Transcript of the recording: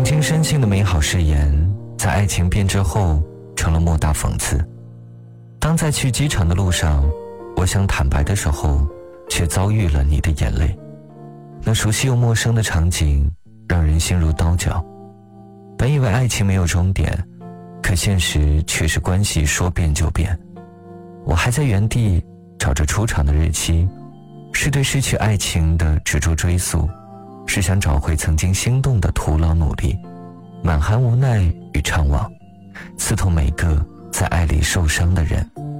曾经深信的美好誓言，在爱情变质后成了莫大讽刺。当在去机场的路上，我想坦白的时候，却遭遇了你的眼泪。那熟悉又陌生的场景让人心如刀绞。本以为爱情没有终点，可现实却是关系说变就变。我还在原地找着出场的日期，是对失去爱情的执着追溯，是想找回曾经心动的徒劳努力，满含无奈与怅惘，刺痛每个在爱里受伤的人。